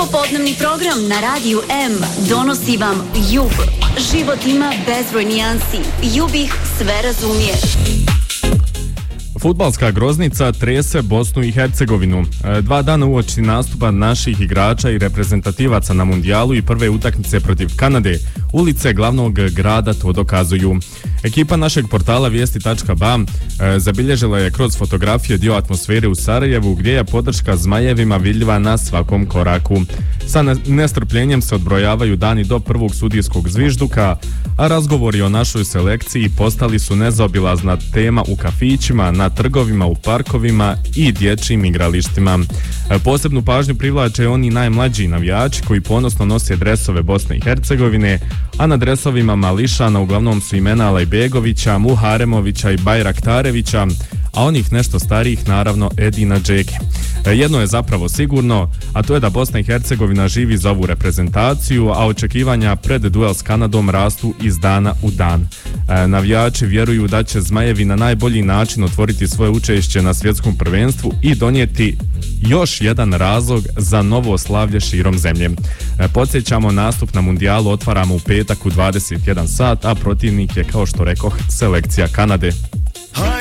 Popodnevni program na Radiju M donosi vam Jub. Život ima bezbroj nijansi. Jub ih sve razumije. Fudbalska groznica trese Bosnu i Hercegovinu. 2 dana uoči nastupa naših igrača i reprezentativaca na mundijalu i prve utakmice protiv Kanade, ulice glavnog grada to dokazuju. Ekipa našeg portala vijesti.ba zabilježila je kroz fotografije dio atmosfere u Sarajevu, gdje je podrška Zmajevima vidljiva na svakom koraku. Sa nestrpljenjem se odbrojavaju dani do prvog sudijskog zvižduka, a razgovori o našoj selekciji postali su nezaobilazna tema u kafićima, na trgovima, u parkovima i dječjim igralištima. Posebnu pažnju privlače oni najmlađi navijači koji ponosno nose dresove Bosne i Hercegovine, a na dresovima mališana uglavnom su imena Alajbegovića, Muharemovića i Bajraktarevića, a onih nešto starijih naravno Edina Džeke. Jedno je zapravo sigurno, a to je da Bosna i Hercegovina živi za ovu reprezentaciju, a očekivanja pred duel s Kanadom rastu iz dana u dan. Navijači vjeruju da će Zmajevi na najbolji način otvoriti svoje učešće na svjetskom prvenstvu i donijeti još jedan razlog za novo slavlje širom zemlje. Podsjećamo, nastup na mundijalu otvaramo u petak u 21 sat, a protivnik je, kao što rekoh, selekcija Kanade.